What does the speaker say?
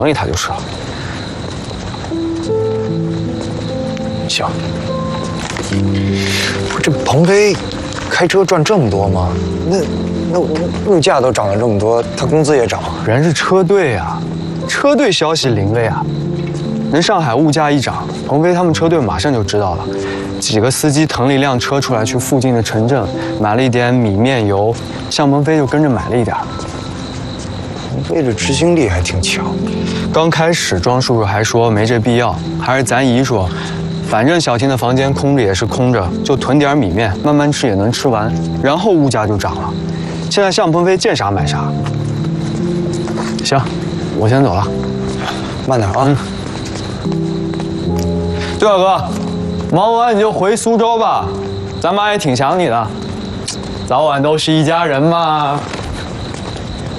理他就是了。行。不是这鹏飞开车赚这么多吗？那物价都涨了这么多，他工资也涨。人是车队啊，车队消息灵了呀。人上海物价一涨，鹏飞他们车队马上就知道了。几个司机腾了一辆车出来，去附近的城镇买了一点米面油，向鹏飞就跟着买了一点。鹏飞这执行力还挺强。刚开始庄叔叔还说没这必要，还是咱姨说，反正小婷的房间空着也是空着，就囤点米面，慢慢吃也能吃完。然后物价就涨了。现在向鹏飞见啥买啥。行，我先走了，慢点啊。对了哥，忙完你就回苏州吧，咱妈也挺想你的，早晚都是一家人嘛。